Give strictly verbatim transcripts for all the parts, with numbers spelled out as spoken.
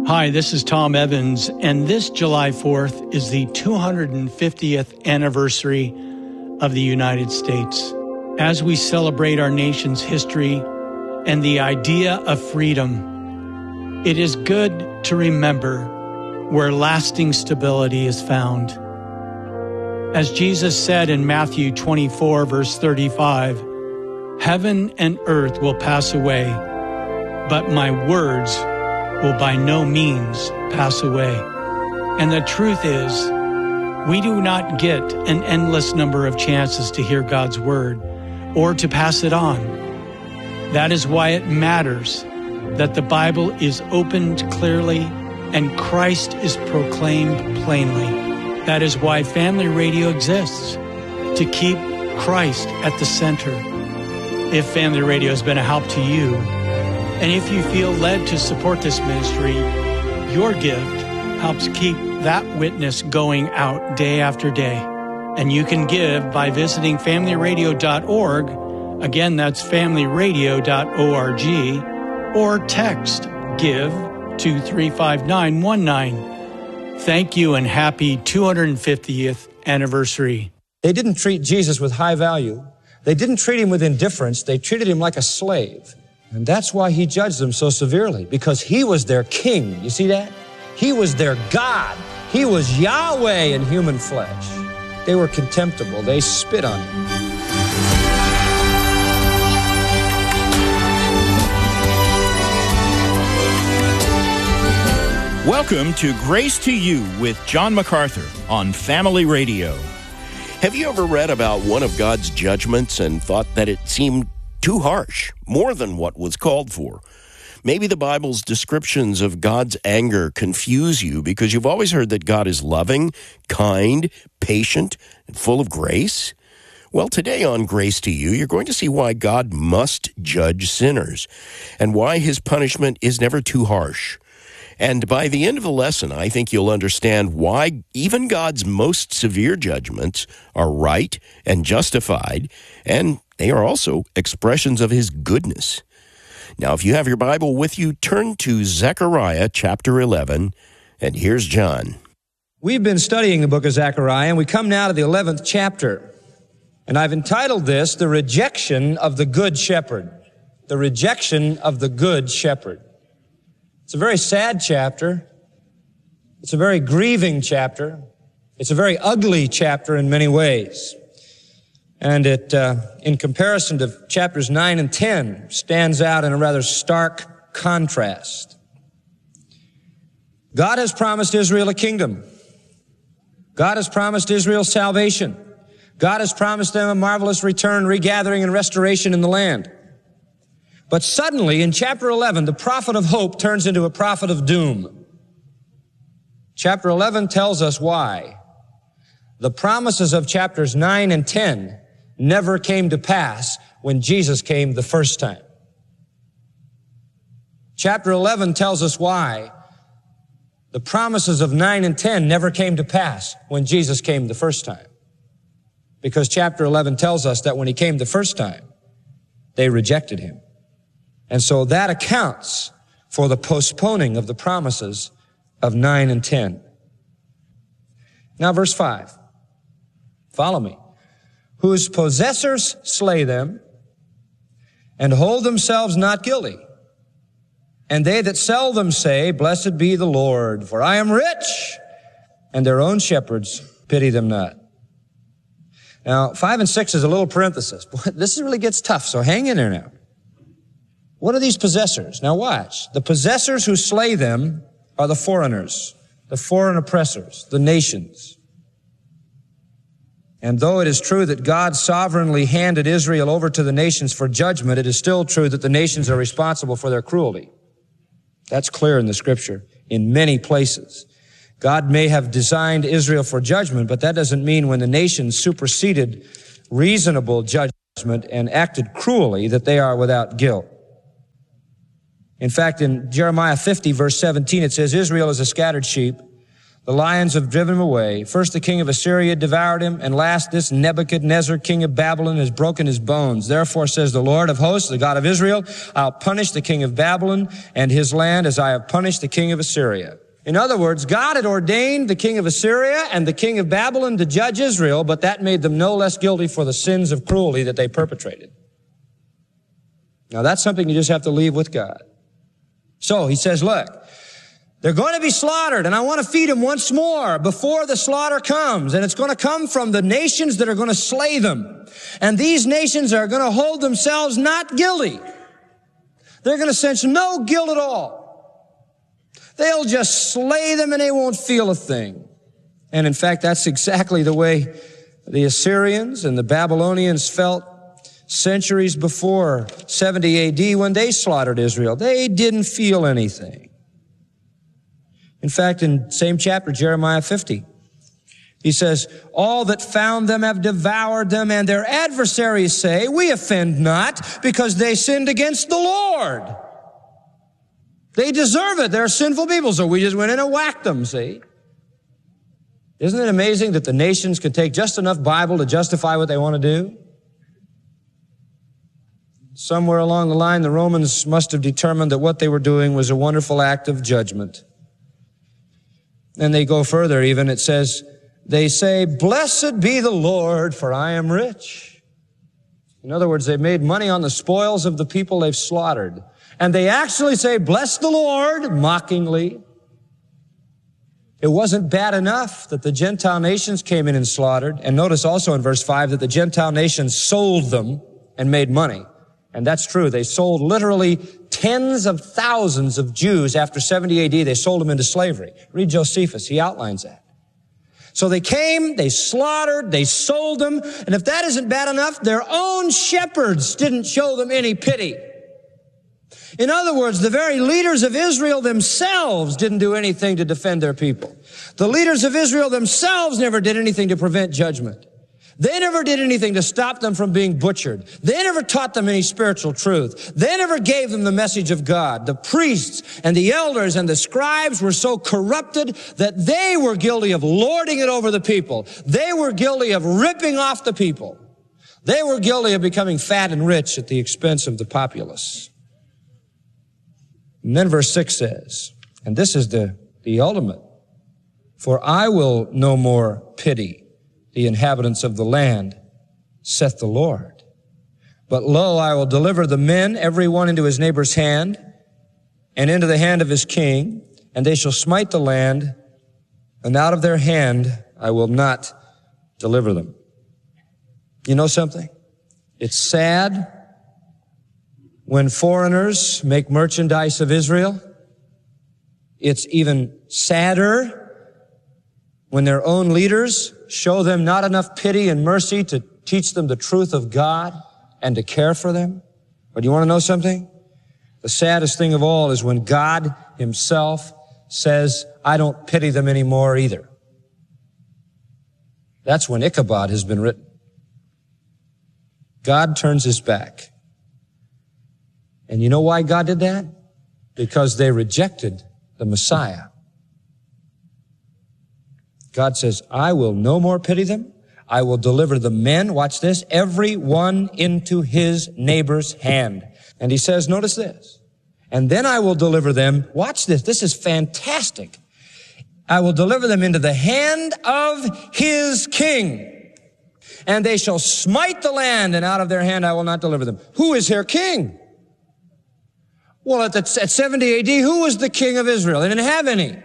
Hi, this is Tom Evans, and this July fourth is the two hundred fiftieth anniversary of the United States. As we celebrate our nation's history and the idea of freedom, it is good to remember where lasting stability is found. As Jesus said in Matthew twenty-four, verse thirty-five, "Heaven and earth will pass away, but my words will by no means pass away." And the truth is, we do not get an endless number of chances to hear God's word or to pass it on. That is why it matters that the Bible is opened clearly and Christ is proclaimed plainly. That is why Family Radio exists, to keep Christ at the center. If Family Radio has been a help to you, and if you feel led to support this ministry, your gift helps keep that witness going out day after day. And you can give by visiting family radio dot org. Again, that's family radio dot org, or text GIVE to three five nine one nine. Thank you and happy two hundred fiftieth anniversary. They didn't treat Jesus with high value. They didn't treat him with indifference. They treated him like a slave. And that's why he judged them so severely, because he was their king. You see that? He was their God. He was Yahweh in human flesh. They were contemptible. They spit on him. Welcome to Grace to You with John MacArthur on Family Radio. Have you ever read about one of God's judgments and thought that it seemed too harsh, more than what was called for? Maybe the Bible's descriptions of God's anger confuse you because you've always heard that God is loving, kind, patient, and full of grace. Well, today on Grace to You, you're going to see why God must judge sinners and why his punishment is never too harsh. And by the end of the lesson, I think you'll understand why even God's most severe judgments are right and justified, and they are also expressions of his goodness. Now, if you have your Bible with you, turn to Zechariah chapter eleven, and here's John. We've been studying the book of Zechariah, and we come now to the eleventh chapter. And I've entitled this, The Rejection of the Good Shepherd. The Rejection of the Good Shepherd. It's a very sad chapter. It's a very grieving chapter. It's a very ugly chapter in many ways. And it, uh, in comparison to chapters nine and ten, stands out in a rather stark contrast. God has promised Israel a kingdom. God has promised Israel salvation. God has promised them a marvelous return, regathering, and restoration in the land. But suddenly, in chapter eleven, the prophet of hope turns into a prophet of doom. Chapter eleven tells us why. The promises of chapters nine and ten never came to pass when Jesus came the first time. Chapter eleven tells us why the promises of nine and ten never came to pass when Jesus came the first time. Because chapter eleven tells us that when he came the first time, they rejected him. And so that accounts for the postponing of the promises of nine and ten. Now verse five. Follow me. Whose possessors slay them and hold themselves not guilty. And they that sell them say, Blessed be the Lord, for I am rich, and their own shepherds pity them not. Now, five and six is a little parenthesis. Boy, this really gets tough, so hang in there now. What are these possessors? Now watch. The possessors who slay them are the foreigners, the foreign oppressors, the nations. And though it is true that God sovereignly handed Israel over to the nations for judgment, it is still true that the nations are responsible for their cruelty. That's clear in the scripture in many places. God may have designed Israel for judgment, but that doesn't mean when the nations superseded reasonable judgment and acted cruelly that they are without guilt. In fact, in Jeremiah fifty, verse seventeen, it says, Israel is a scattered sheep. The lions have driven him away. First the king of Assyria devoured him, and last this Nebuchadnezzar, king of Babylon, has broken his bones. Therefore says the Lord of hosts, the God of Israel, I'll punish the king of Babylon and his land as I have punished the king of Assyria. In other words, God had ordained the king of Assyria and the king of Babylon to judge Israel, but that made them no less guilty for the sins of cruelty that they perpetrated. Now that's something you just have to leave with God. So he says, look, they're going to be slaughtered, and I want to feed them once more before the slaughter comes. And it's going to come from the nations that are going to slay them. And these nations are going to hold themselves not guilty. They're going to sense no guilt at all. They'll just slay them and they won't feel a thing. And in fact, that's exactly the way the Assyrians and the Babylonians felt centuries before seventy A D when they slaughtered Israel. They didn't feel anything. In fact, in same chapter, Jeremiah fifty, he says, all that found them have devoured them, and their adversaries say, we offend not, because they sinned against the Lord. They deserve it. They're sinful people, so we just went in and whacked them, see? Isn't it amazing that the nations could take just enough Bible to justify what they want to do? Somewhere along the line, the Romans must have determined that what they were doing was a wonderful act of judgment. And they go further even. It says, they say, blessed be the Lord, for I am rich. In other words, they've made money on the spoils of the people they've slaughtered. And they actually say, bless the Lord, mockingly. It wasn't bad enough that the Gentile nations came in and slaughtered. And notice also in verse five that the Gentile nations sold them and made money. And that's true. They sold literally tens of thousands of Jews after seventy A D. They sold them into slavery. Read Josephus. He outlines that. So they came, they slaughtered, they sold them. And if that isn't bad enough, their own shepherds didn't show them any pity. In other words, the very leaders of Israel themselves didn't do anything to defend their people. The leaders of Israel themselves never did anything to prevent judgment. They never did anything to stop them from being butchered. They never taught them any spiritual truth. They never gave them the message of God. The priests and the elders and the scribes were so corrupted that they were guilty of lording it over the people. They were guilty of ripping off the people. They were guilty of becoming fat and rich at the expense of the populace. And then verse six says, and this is the, the ultimate, for I will no more pity the inhabitants of the land, saith the Lord. But lo, I will deliver the men, every one into his neighbor's hand, and into the hand of his king, and they shall smite the land, and out of their hand I will not deliver them. You know something? It's sad when foreigners make merchandise of Israel. It's even sadder when their own leaders show them not enough pity and mercy to teach them the truth of God and to care for them. But you want to know something? The saddest thing of all is when God himself says, I don't pity them anymore either. That's when Ichabod has been written. God turns his back. And you know why God did that? Because they rejected the Messiah. God says, I will no more pity them. I will deliver the men, watch this, every one into his neighbor's hand. And he says, notice this, and then I will deliver them, watch this, this is fantastic. I will deliver them into the hand of his king, and they shall smite the land, and out of their hand I will not deliver them. Who is their king? Well, at, the, at seventy A D, who was the king of Israel? They didn't have any.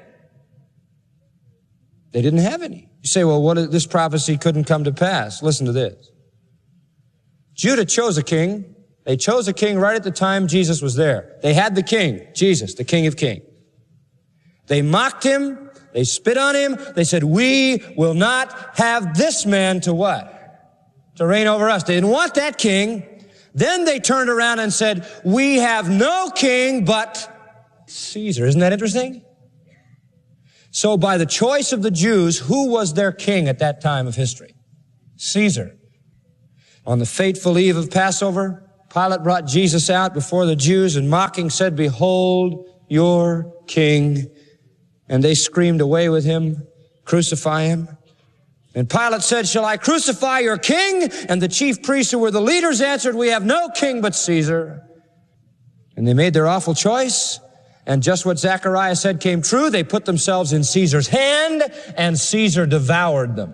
They didn't have any. You say, well, what, this prophecy couldn't come to pass. Listen to this. Judah chose a king. They chose a king right at the time Jesus was there. They had the king, Jesus, the King of Kings. They mocked him. They spit on him. They said, we will not have this man to what? To reign over us. They didn't want that king. Then they turned around and said, we have no king but Caesar. Isn't that interesting? So by the choice of the Jews, who was their king at that time of history? Caesar. On the fateful eve of Passover, Pilate brought Jesus out before the Jews and mocking said, behold your king. And they screamed away with him. crucify him. And Pilate said, shall I crucify your king? And the chief priests who were the leaders answered, we have no king but Caesar. And they made their awful choice. And just what Zechariah said came true. They put themselves in Caesar's hand, and Caesar devoured them.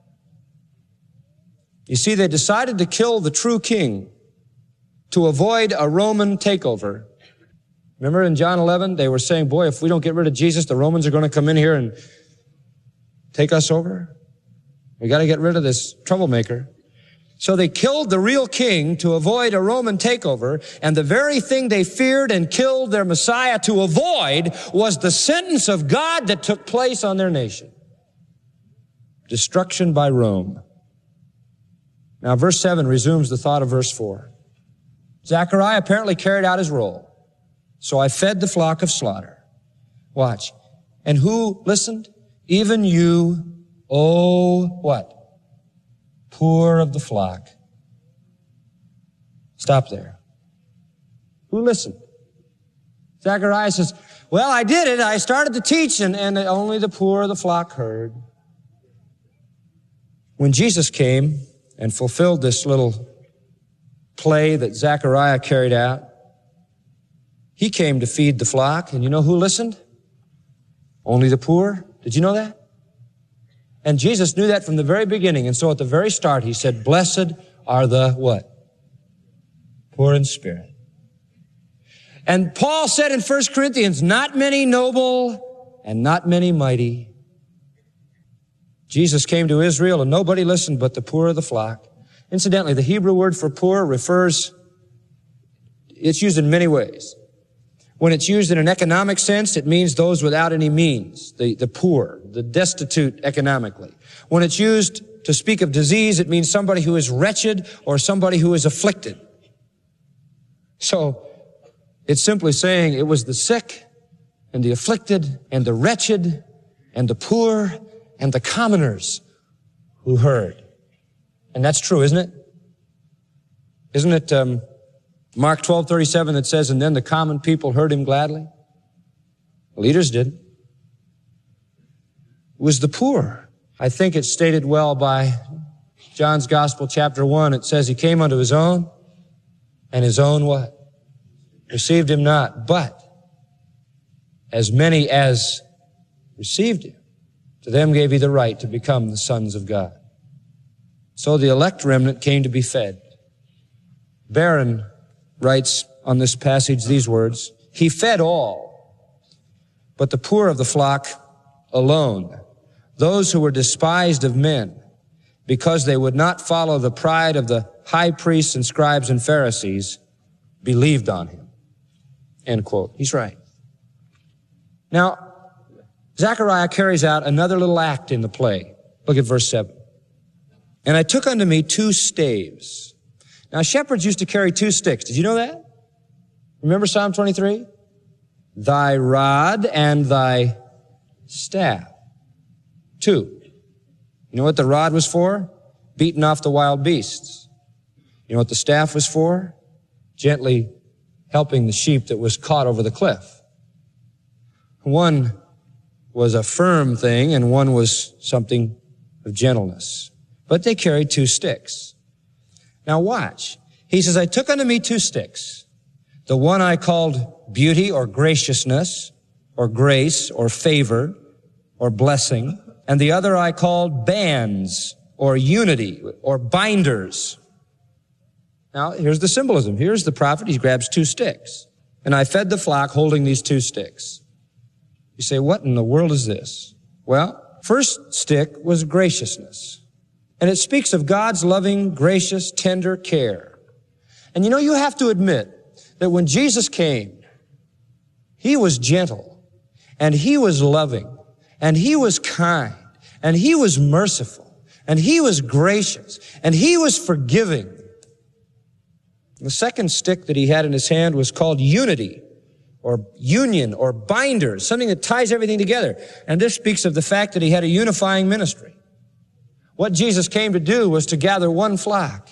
You see, they decided to kill the true king to avoid a Roman takeover. Remember in John eleven, they were saying, boy, if we don't get rid of Jesus, the Romans are going to come in here and take us over. We got to get rid of this troublemaker. So they killed the real king to avoid a Roman takeover, and the very thing they feared and killed their Messiah to avoid was the sentence of God that took place on their nation. Destruction by Rome. Now verse seven resumes the thought of verse four. Zechariah apparently carried out his role. So I fed the flock of slaughter. Watch. And who listened? Even you, oh, what? Poor of the flock. Stop there. Who listened? Zechariah says, well, I did it. I started to teach, and, and only the poor of the flock heard. When Jesus came and fulfilled this little play that Zechariah carried out, he came to feed the flock, and you know who listened? Only the poor. Did you know that? And Jesus knew that from the very beginning. And so at the very start, he said, blessed are the what? Poor in spirit. And Paul said in First Corinthians, not many noble and not many mighty. Jesus came to Israel and nobody listened but the poor of the flock. Incidentally, the Hebrew word for poor refers, it's used in many ways. When it's used in an economic sense, it means those without any means, the, the poor, the destitute economically. When it's used to speak of disease, it means somebody who is wretched or somebody who is afflicted. So it's simply saying it was the sick and the afflicted and the wretched and the poor and the commoners who heard. And that's true, isn't it? Isn't it, um, Mark twelve thirty-seven that says, and then the common people heard him gladly? The leaders didn't. It was the poor. I think it's stated well by John's Gospel, chapter one. It says he came unto his own, and his own what? Received him not. But as many as received him, to them gave he the right to become the sons of God. So the elect remnant came to be fed. Barron writes on this passage these words, he fed all, but the poor of the flock alone, those who were despised of men, because they would not follow the pride of the high priests and scribes and Pharisees, believed on him. End quote. He's right. Now, Zechariah carries out another little act in the play. Look at verse seven. And I took unto me two staves. Now, shepherds used to carry two sticks. Did you know that? Remember Psalm twenty-three? Thy rod and thy staff. Two. You know what the rod was for? Beating off the wild beasts. You know what the staff was for? Gently helping the sheep that was caught over the cliff. One was a firm thing and one was something of gentleness. But they carried two sticks. Now watch. He says, I took unto me two sticks. The one I called beauty or graciousness or grace or favor or blessing. And the other I called bands or unity or binders. Now here's the symbolism. Here's the prophet. He grabs two sticks. And I fed the flock holding these two sticks. You say, what in the world is this? Well, first stick was graciousness. And it speaks of God's loving, gracious, tender care. And you know, you have to admit that when Jesus came, he was gentle, and he was loving, and he was kind, and he was merciful, and he was gracious, and he was forgiving. The second stick that he had in his hand was called unity, or union, or binders, something that ties everything together. And this speaks of the fact that he had a unifying ministry. What Jesus came to do was to gather one flock.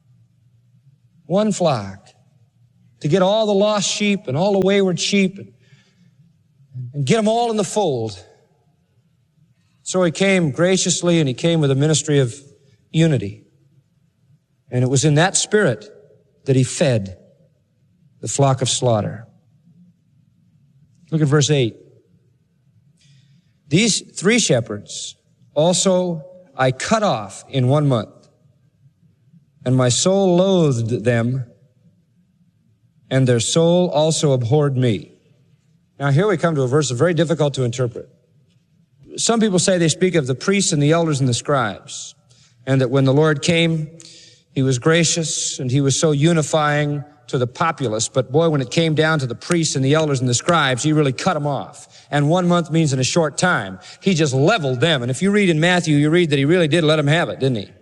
One flock. To get all the lost sheep and all the wayward sheep and, and get them all in the fold. So he came graciously, and he came with a ministry of unity. And it was in that spirit that he fed the flock of slaughter. Look at verse eight. These three shepherds also I cut off in one month, and my soul loathed them, and their soul also abhorred me. Now here we come to a verse that's very difficult to interpret. Some people say they speak of the priests and the elders and the scribes, and that when the Lord came, he was gracious and he was so unifying to the populace. But boy, when it came down to the priests and the elders and the scribes, he really cut them off. And one month means in a short time. He just leveled them. And if you read in Matthew, you read that he really did let them have it, didn't he?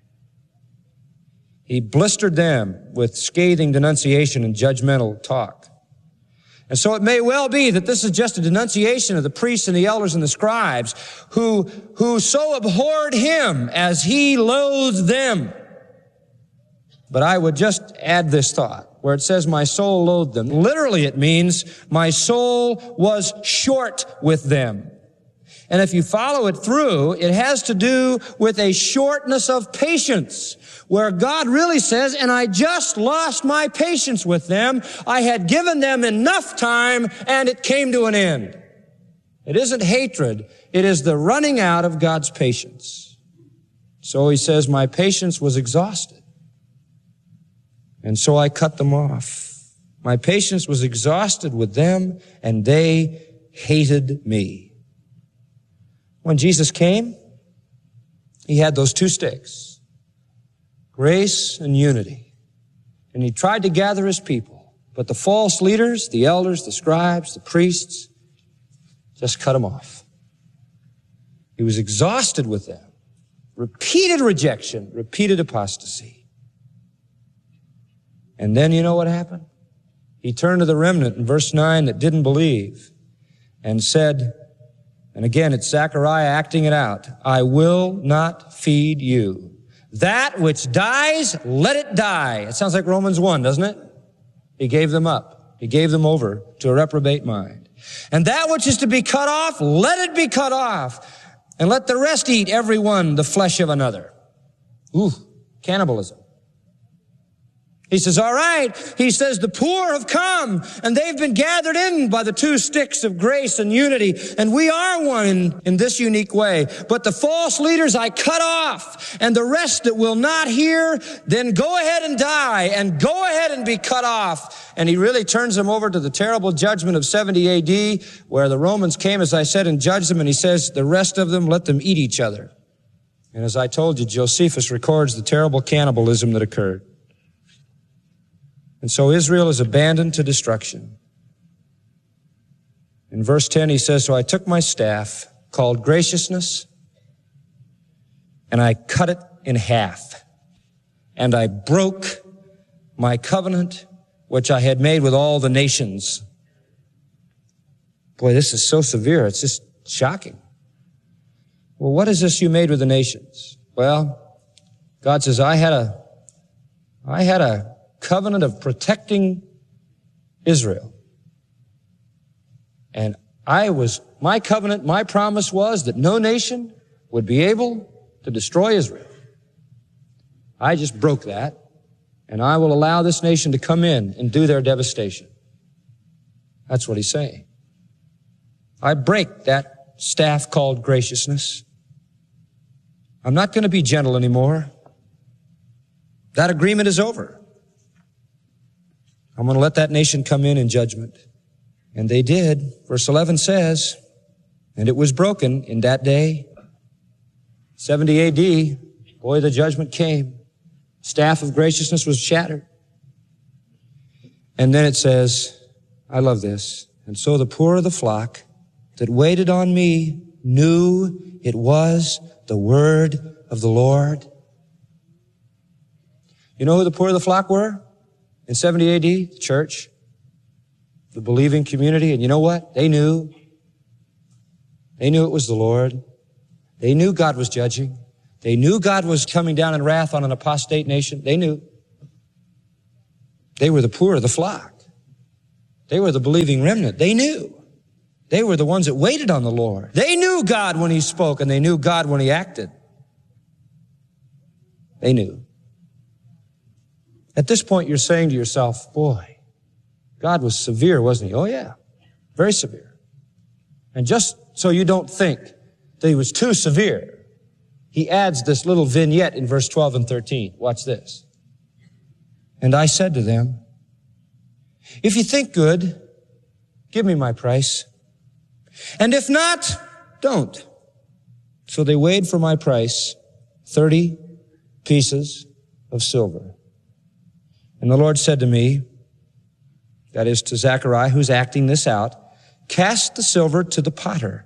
He blistered them with scathing denunciation and judgmental talk. And so it may well be that this is just a denunciation of the priests and the elders and the scribes who, who so abhorred him as he loathed them. But I would just add this thought, where it says, my soul loathed them. Literally it means my soul was short with them. And if you follow it through, it has to do with a shortness of patience, where God really says, and I just lost my patience with them. I had given them enough time, and it came to an end. It isn't hatred. It is the running out of God's patience. So he says, my patience was exhausted. And so I cut them off. My patience was exhausted with them, and they hated me. When Jesus came, he had those two sticks, grace and unity. And he tried to gather his people. But the false leaders, the elders, the scribes, the priests, just cut him off. He was exhausted with them. Repeated rejection, repeated apostasy. And then you know what happened? He turned to the remnant in verse nine that didn't believe and said, and again, it's Zechariah acting it out, I will not feed you. That which dies, let it die. It sounds like Romans one, doesn't it? He gave them up. He gave them over to a reprobate mind. And that which is to be cut off, let it be cut off. And let the rest eat every one the flesh of another. Ooh, cannibalism. He says, all right. He says, the poor have come, and they've been gathered in by the two sticks of grace and unity, and we are one in, in this unique way. But the false leaders I cut off, and the rest that will not hear, then go ahead and die, and go ahead and be cut off. And he really turns them over to the terrible judgment of seventy A D, where the Romans came, as I said, and judged them, and he says, the rest of them, let them eat each other. And as I told you, Josephus records the terrible cannibalism that occurred. And so Israel is abandoned to destruction. In verse ten, he says, so I took my staff, called graciousness, and I cut it in half. And I broke my covenant, which I had made with all the nations. Boy, this is so severe. It's just shocking. Well, what is this you made with the nations? Well, God says, I had a, I had a, covenant of protecting Israel. And I was, my covenant, my promise was that no nation would be able to destroy Israel. I just broke that, and I will allow this nation to come in and do their devastation. That's what he's saying. I break that staff called graciousness. I'm not going to be gentle anymore. That agreement is over. I'm going to let that nation come in in judgment. And they did. Verse eleven says, and it was broken in that day. seventy A D, boy, the judgment came. Staff of graciousness was shattered. And then it says, I love this. And so the poor of the flock that waited on me knew it was the word of the Lord. You know who the poor of the flock were? In seventy A D, the church, the believing community, and you know what? They knew. They knew it was the Lord. They knew God was judging. They knew God was coming down in wrath on an apostate nation. They knew. They were the poor of the flock. They were the believing remnant. They knew. They were the ones that waited on the Lord. They knew God when he spoke, and they knew God when he acted. They knew. At this point, you're saying to yourself, boy, God was severe, wasn't he? Oh, yeah, very severe. And just so you don't think that he was too severe, he adds this little vignette in verse twelve and thirteen. Watch this. And I said to them, if you think good, give me my price. And if not, don't. So they weighed for my price thirty pieces of silver. And the Lord said to me, that is to Zechariah, who's acting this out, cast the silver to the potter.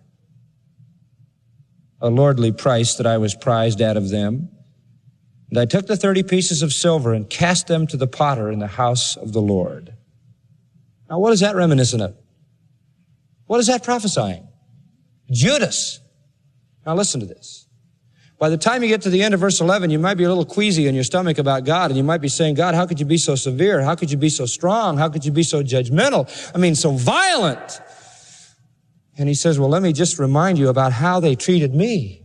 A lordly price that I was prized out of them. And I took the thirty pieces of silver and cast them to the potter in the house of the Lord. Now, what is that reminiscent of? What is that prophesying? Judas. Now, listen to this. By the time you get to the end of verse eleven, you might be a little queasy in your stomach about God, and you might be saying, God, how could you be so severe? How could you be so strong? How could you be so judgmental? I mean, so violent. And he says, well, let me just remind you about how they treated me.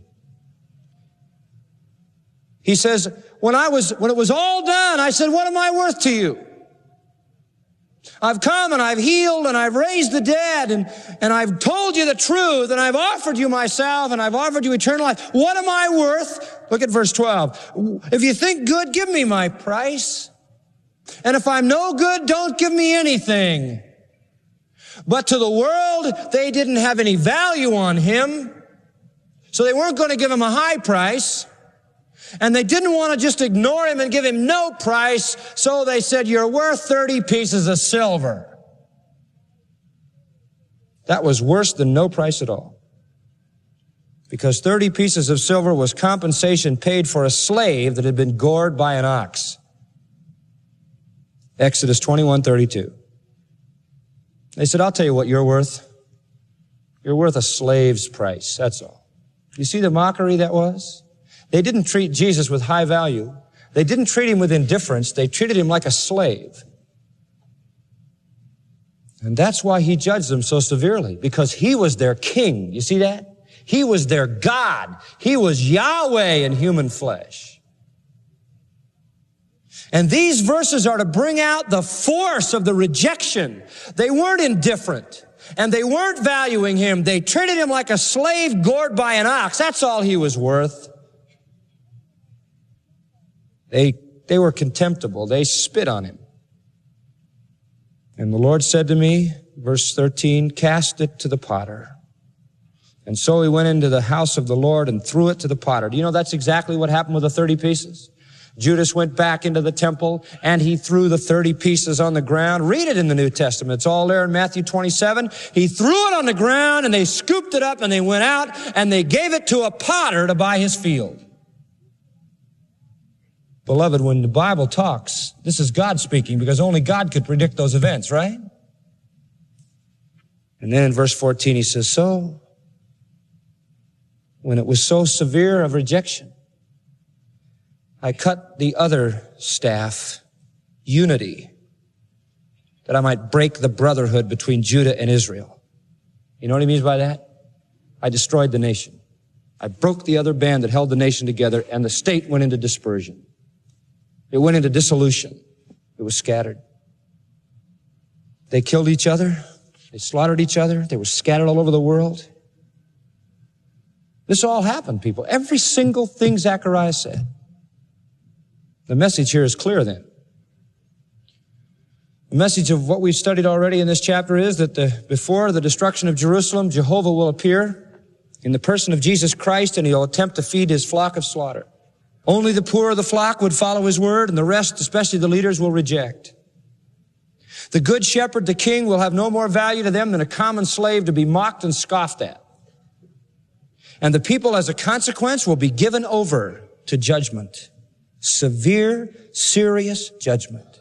He says, when I was, when it was all done, I said, what am I worth to you? I've come and I've healed and I've raised the dead and, and I've told you the truth and I've offered you myself and I've offered you eternal life. What am I worth? Look at verse twelve. If you think good, give me my price. And if I'm no good, don't give me anything. But to the world, they didn't have any value on him. So they weren't going to give him a high price. And they didn't want to just ignore him and give him no price, so they said, you're worth thirty pieces of silver. That was worse than no price at all. Because thirty pieces of silver was compensation paid for a slave that had been gored by an ox. Exodus twenty-one thirty-two. They said, I'll tell you what you're worth. You're worth a slave's price, that's all. You see the mockery that was? They didn't treat Jesus with high value. They didn't treat him with indifference. They treated him like a slave. And that's why he judged them so severely, because he was their king. You see that? He was their God. He was Yahweh in human flesh. And these verses are to bring out the force of the rejection. They weren't indifferent, and they weren't valuing him. They treated him like a slave gored by an ox. That's all he was worth. They, they were contemptible. They spit on him. And the Lord said to me, verse thirteen, cast it to the potter. And so he went into the house of the Lord and threw it to the potter. Do you know that's exactly what happened with the thirty pieces? Judas went back into the temple and he threw the thirty pieces on the ground. Read it in the New Testament. It's all there in Matthew twenty-seven. He threw it on the ground and they scooped it up and they went out and they gave it to a potter to buy his field. Beloved, when the Bible talks, this is God speaking, because only God could predict those events, right? And then in verse fourteen, he says, so, when it was so severe of rejection, I cut the other staff, unity, that I might break the brotherhood between Judah and Israel. You know what he means by that? I destroyed the nation. I broke the other band that held the nation together, and the state went into dispersion. It went into dissolution. It was scattered. They killed each other. They slaughtered each other. They were scattered all over the world. This all happened, people. Every single thing Zechariah said. The message here is clear then. The message of what we've studied already in this chapter is that the, before the destruction of Jerusalem, Jehovah will appear in the person of Jesus Christ, and he'll attempt to feed his flock of slaughter. Only the poor of the flock would follow his word, and the rest, especially the leaders, will reject. The good shepherd, the king, will have no more value to them than a common slave to be mocked and scoffed at. And the people, as a consequence, will be given over to judgment. Severe, serious judgment.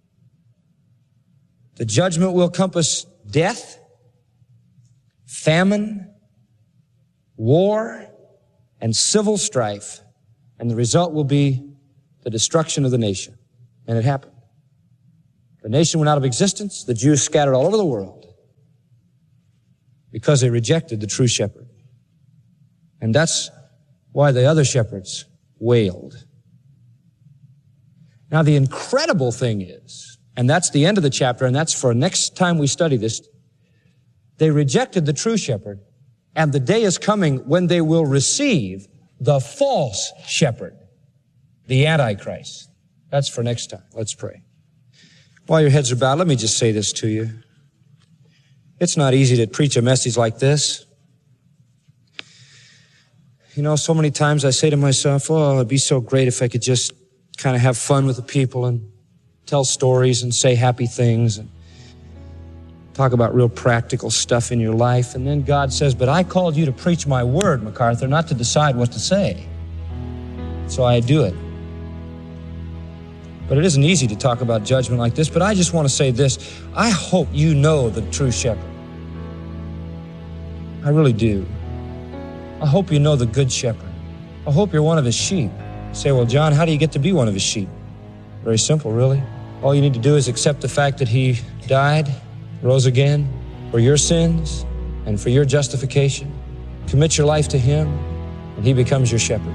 The judgment will compass death, famine, war, and civil strife. And the result will be the destruction of the nation. And it happened. The nation went out of existence. The Jews scattered all over the world. because they rejected the true shepherd. And that's why the other shepherds wailed. Now, the incredible thing is, and that's the end of the chapter, and that's for next time we study this, they rejected the true shepherd, and the day is coming when they will receive the false shepherd, the Antichrist. That's for next time. Let's pray. While your heads are bowed, let me just say this to you. It's not easy to preach a message like this. You know, so many times I say to myself, oh, it'd be so great if I could just kind of have fun with the people and tell stories and say happy things and talk about real practical stuff in your life. And then God says, but I called you to preach my word, MacArthur, not to decide what to say. So I do it. But it isn't easy to talk about judgment like this, but I just want to say this. I hope you know the true shepherd. I really do. I hope you know the good shepherd. I hope you're one of his sheep. You say, well, John, how do you get to be one of his sheep? Very simple, really. All you need to do is accept the fact that he died, rose again for your sins and for your justification. Commit your life to him, and he becomes your shepherd.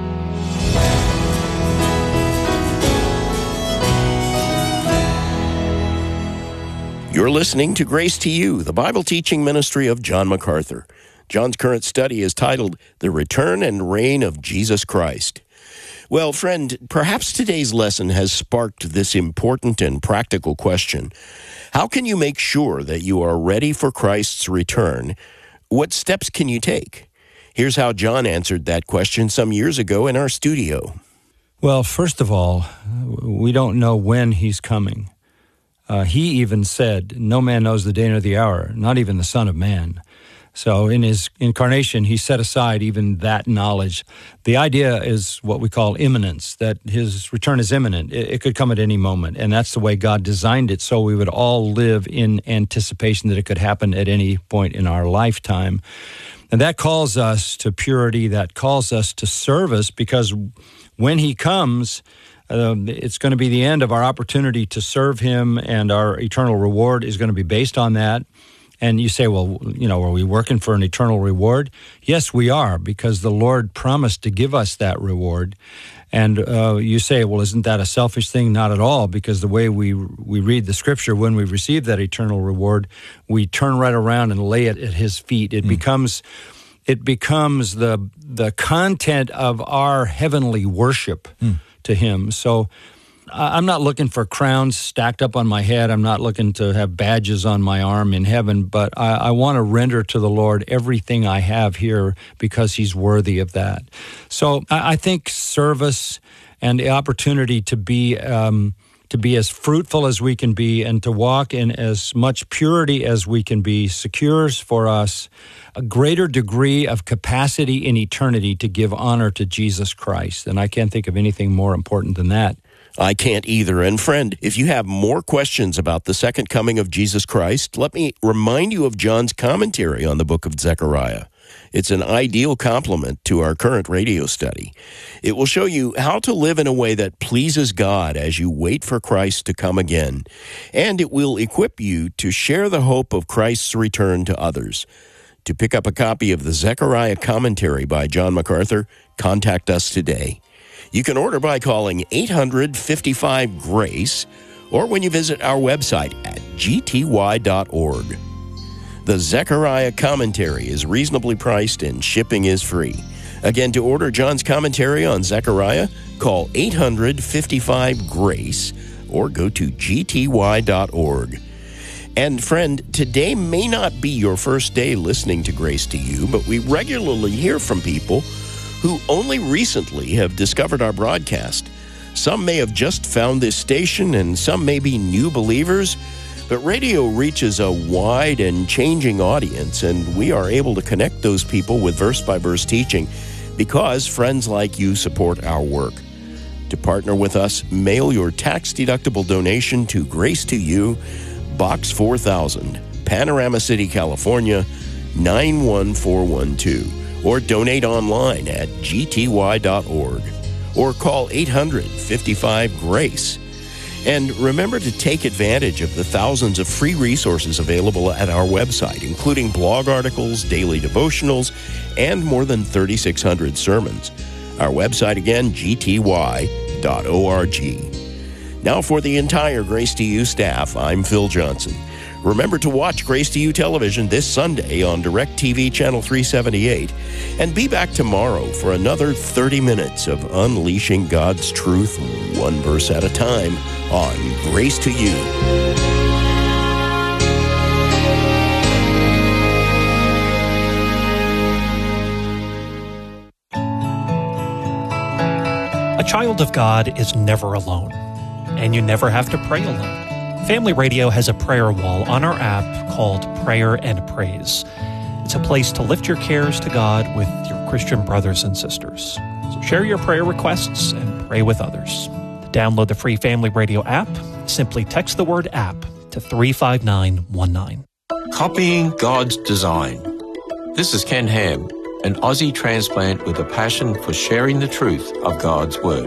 You're listening to Grace to You, the Bible teaching ministry of John MacArthur. John's current study is titled The Return and Reign of Jesus Christ. Well, friend, perhaps today's lesson has sparked this important and practical question. How can you make sure that you are ready for Christ's return? What steps can you take? Here's how John answered that question some years ago in our studio. Well, first of all, we don't know when he's coming. Uh, he even said, no man knows the day nor the hour, not even the Son of Man. So in his incarnation, he set aside even that knowledge. The idea is what we call imminence, that his return is imminent. It, it could come at any moment, and that's the way God designed it, so we would all live in anticipation that it could happen at any point in our lifetime. And that calls us to purity, that calls us to service, because when he comes, uh, it's going to be the end of our opportunity to serve him, and our eternal reward is going to be based on that. And you say, well, you know, are we working for an eternal reward? Yes, we are, because the Lord promised to give us that reward. And uh, you say, well, isn't that a selfish thing? Not at all, because the way we we read the Scripture, when we receive that eternal reward, we turn right around and lay it at his feet. It mm. becomes it becomes the the content of our heavenly worship mm. to him. So I'm not looking for crowns stacked up on my head. I'm not looking to have badges on my arm in heaven, but I, I want to render to the Lord everything I have here because he's worthy of that. So I, I think service and the opportunity to be um, to be as fruitful as we can be and to walk in as much purity as we can be secures for us a greater degree of capacity in eternity to give honor to Jesus Christ. And I can't think of anything more important than that. I can't either. And friend, if you have more questions about the second coming of Jesus Christ, let me remind you of John's commentary on the book of Zechariah. It's an ideal complement to our current radio study. It will show you how to live in a way that pleases God as you wait for Christ to come again. And it will equip you to share the hope of Christ's return to others. To pick up a copy of the Zechariah commentary by John MacArthur, contact us today. You can order by calling eight hundred, fifty-five, GRACE or when you visit our website at g t y dot org. The Zechariah commentary is reasonably priced and shipping is free. Again, to order John's commentary on Zechariah, call eight hundred, fifty-five, GRACE or go to g t y dot org. And friend, today may not be your first day listening to Grace to You, but we regularly hear from people who only recently have discovered our broadcast. Some may have just found this station, and some may be new believers, but radio reaches a wide and changing audience, and we are able to connect those people with verse-by-verse teaching because friends like you support our work. To partner with us, mail your tax-deductible donation to Grace to You, Box four thousand, Panorama City, California, nine one four one two. Or donate online at g t y dot org, or call eight hundred, fifty-five, GRACE. And remember to take advantage of the thousands of free resources available at our website, including blog articles, daily devotionals, and more than thirty-six hundred sermons. Our website again, g t y dot org. Now for the entire Grace to You staff, I'm Phil Johnson. Remember to watch Grace to You television this Sunday on DirecTV Channel three seventy-eight, and be back tomorrow for another thirty minutes of unleashing God's truth, one verse at a time, on Grace to You. A child of God is never alone, and you never have to pray alone. Family Radio has a prayer wall on our app called Prayer and Praise. It's a place to lift your cares to God with your Christian brothers and sisters. So share your prayer requests and pray with others. To download the free Family Radio app, simply text the word app to three five nine one nine. Copying God's design. This is Ken Ham, an Aussie transplant with a passion for sharing the truth of God's Word.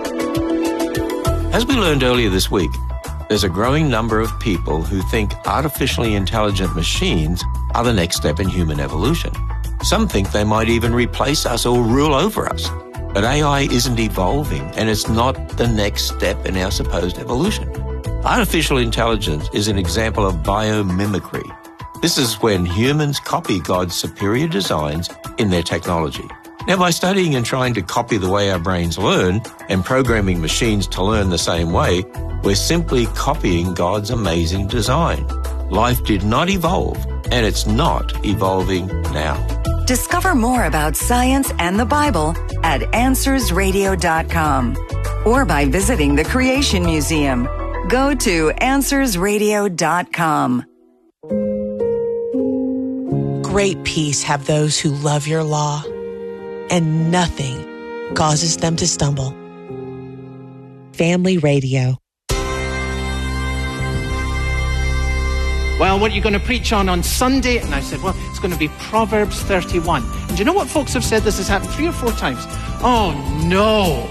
As we learned earlier this week, there's a growing number of people who think artificially intelligent machines are the next step in human evolution. Some think they might even replace us or rule over us. But A I isn't evolving, and it's not the next step in our supposed evolution. Artificial intelligence is an example of biomimicry. This is when humans copy God's superior designs in their technology. Now, by studying and trying to copy the way our brains learn and programming machines to learn the same way, we're simply copying God's amazing design. Life did not evolve, and it's not evolving now. Discover more about science and the Bible at answers radio dot com or by visiting the Creation Museum. Go to answers radio dot com. Great peace have those who love your law, and nothing causes them to stumble. Family Radio. Well, what are you going to preach on on Sunday? And I said, well, it's going to be Proverbs thirty-one. And do you know what folks have said? This has happened three or four times. Oh, no.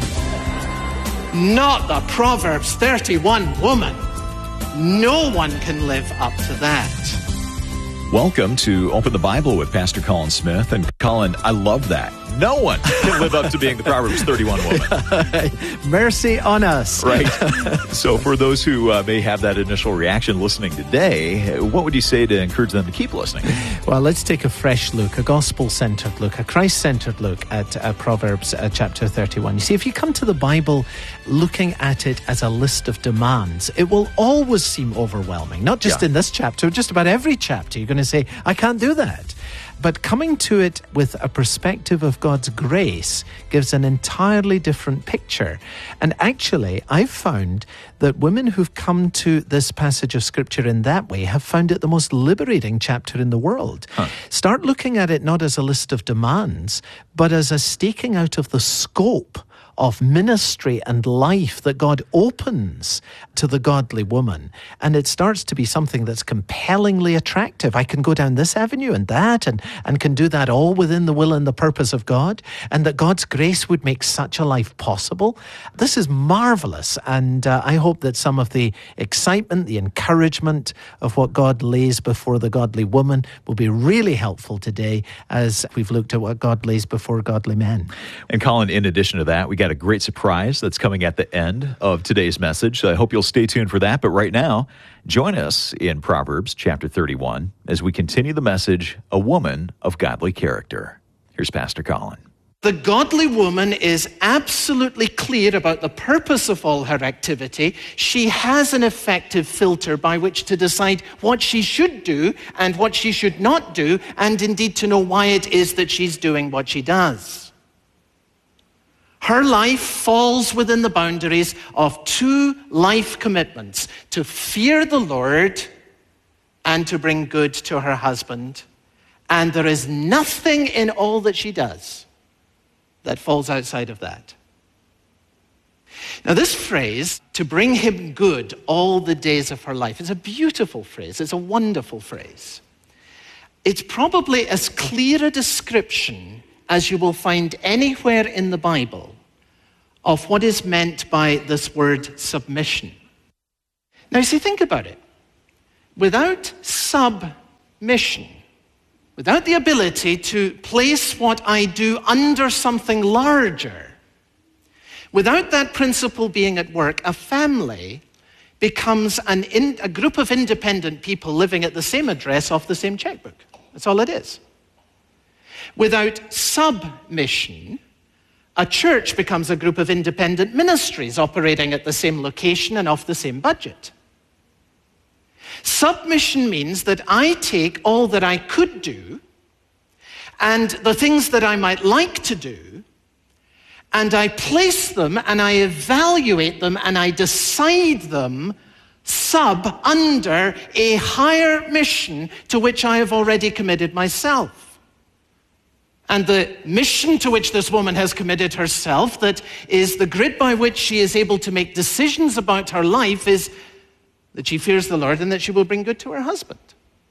Not the Proverbs thirty-one woman. No one can live up to that. Welcome to Open the Bible with Pastor Colin Smith. And Colin, I love that. No one can live up to being the Proverbs thirty-one woman. Mercy on us. Right. So for those who uh, may have that initial reaction listening today, what would you say to encourage them to keep listening? Well, let's take a fresh look, a gospel-centered look, a Christ-centered look at uh, Proverbs uh, chapter thirty-one. You see, if you come to the Bible looking at it as a list of demands, it will always seem overwhelming. Not just yeah. in this chapter, just about every chapter. You're going to say, I can't do that. But coming to it with a perspective of God's grace gives an entirely different picture. And actually, I've found that women who've come to this passage of Scripture in that way have found it the most liberating chapter in the world. Huh. Start looking at it not as a list of demands, but as a staking out of the scope of ministry and life that God opens to the godly woman. And it starts to be something that's compellingly attractive. I can go down this avenue and that, and, and can do that all within the will and the purpose of God, and that God's grace would make such a life possible. This is marvelous, and uh, I hope that some of the excitement, the encouragement of what God lays before the godly woman will be really helpful today as we've looked at what God lays before godly men. And Colin, in addition to that, we got a great surprise that's coming at the end of today's message. So I hope you'll stay tuned for that. But right now, join us in Proverbs chapter thirty-one as we continue the message, A Woman of Godly Character. Here's Pastor Colin. The godly woman is absolutely clear about the purpose of all her activity. She has an effective filter by which to decide what she should do and what she should not do, and indeed to know why it is that she's doing what she does. Her life falls within the boundaries of two life commitments: to fear the Lord and to bring good to her husband. And there is nothing in all that she does that falls outside of that. Now, this phrase, to bring him good all the days of her life, is a beautiful phrase. It's a wonderful phrase. It's probably as clear a description as you will find anywhere in the Bible of what is meant by this word submission. Now, see, think about it. Without submission, without the ability to place what I do under something larger, without that principle being at work, a family becomes an in, a group of independent people living at the same address off the same checkbook. That's all it is. Without submission, a church becomes a group of independent ministries operating at the same location and off the same budget. Submission means that I take all that I could do and the things that I might like to do, and I place them and I evaluate them and I decide them sub under a higher mission to which I have already committed myself. And the mission to which this woman has committed herself, that is the grid by which she is able to make decisions about her life, is that she fears the Lord and that she will bring good to her husband.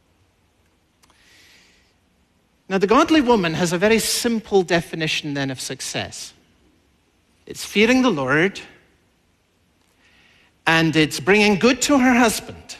Now, the godly woman has a very simple definition then of success. It's fearing the Lord, and it's bringing good to her husband.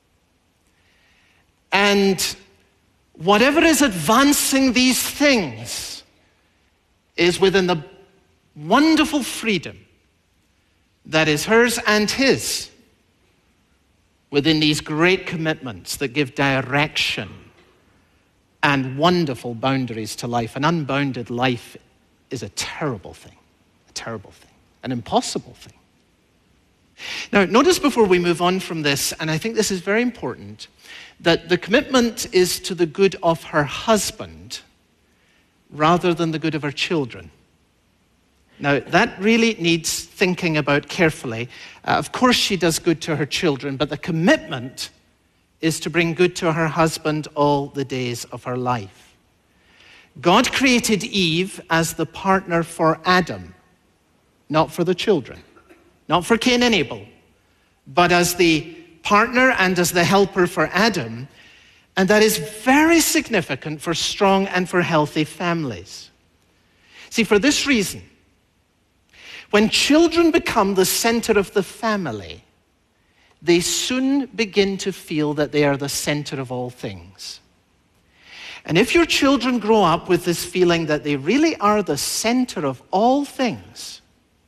And whatever is advancing these things is within the wonderful freedom that is hers and his, within these great commitments that give direction and wonderful boundaries to life. An unbounded life is a terrible thing, a terrible thing, an impossible thing. Now, notice before we move on from this, and I think this is very important, that the commitment is to the good of her husband rather than the good of her children. Now, that really needs thinking about carefully. Uh, of course, she does good to her children, but the commitment is to bring good to her husband all the days of her life. God created Eve as the partner for Adam, not for the children, not for Cain and Abel, but as the partner and as the helper for Adam. And that is very significant for strong and for healthy families. See, for this reason, when children become the center of the family, they soon begin to feel that they are the center of all things. And if your children grow up with this feeling that they really are the center of all things,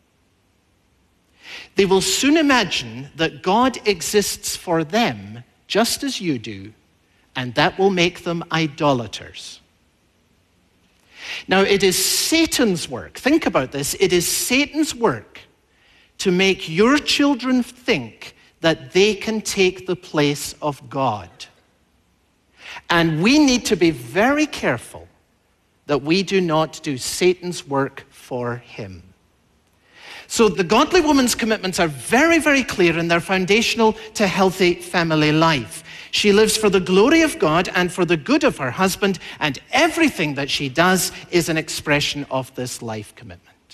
they will soon imagine that God exists for them just as you do, and that will make them idolaters. Now, it is Satan's work. Think about this. It is Satan's work to make your children think that they can take the place of God. And we need to be very careful that we do not do Satan's work for him. So the godly woman's commitments are very, very clear, and they're foundational to healthy family life. She lives for the glory of God and for the good of her husband, and everything that she does is an expression of this life commitment.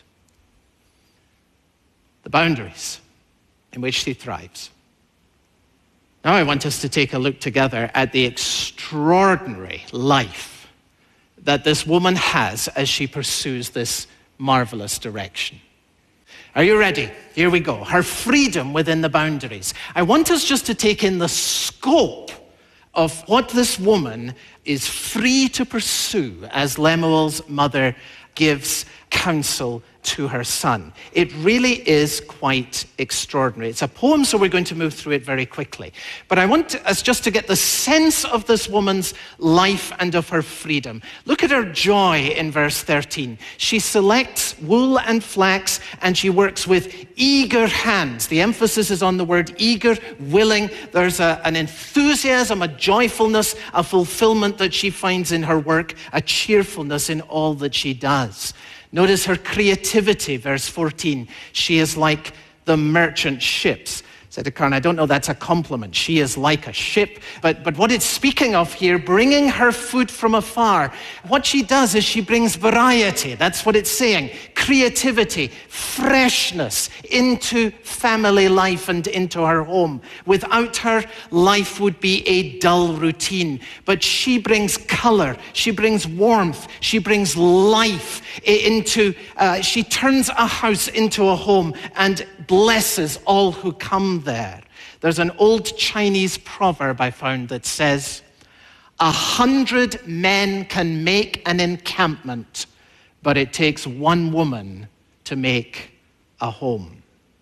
The boundaries in which she thrives. Now I want us to take a look together at the extraordinary life that this woman has as she pursues this marvelous direction. Are you ready? Here we go. Her freedom within the boundaries. I want us just to take in the scope of what this woman is free to pursue as Lemuel's mother gives counsel to her son. It really is quite extraordinary. It's a poem, so we're going to move through it very quickly. But I want us just to get the sense of this woman's life and of her freedom. Look at her joy in verse thirteen. She selects wool and flax, and she works with eager hands. The emphasis is on the word eager, willing. There's a, an enthusiasm, a joyfulness, a fulfillment that she finds in her work, a cheerfulness in all that she does. Notice her creativity, verse fourteen. She is like the merchant ships. Said to Karen, I don't know that's a compliment. She is like a ship. But, but what it's speaking of here, bringing her food from afar. What she does is she brings variety. That's what it's saying. Creativity, freshness into family life and into her home. Without her, life would be a dull routine. But she brings color. She brings warmth. She brings life. into, uh, she turns a house into a home and blesses all who come there. There's an old Chinese proverb I found that says, a hundred men can make an encampment, but it takes one woman to make a home.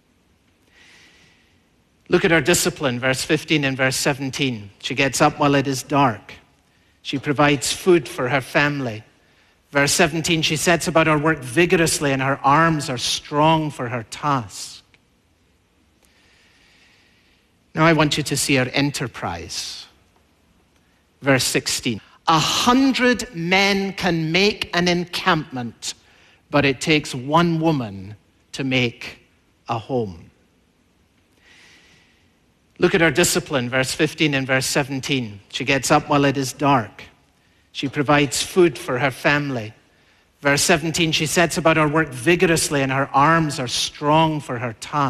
Look at her discipline, verse fifteen and verse seventeen. She gets up while it is dark. She provides food for her family. Verse seventeen, she sets about her work vigorously, and her arms are strong for her task. Now I want you to see her enterprise. Verse sixteen, a hundred men can make an encampment, but it takes one woman to make a home. Look at her discipline, verse fifteen and verse seventeen. She gets up while it is dark. She provides food for her family. Verse seventeen, she sets about her work vigorously, and her arms are strong for her task.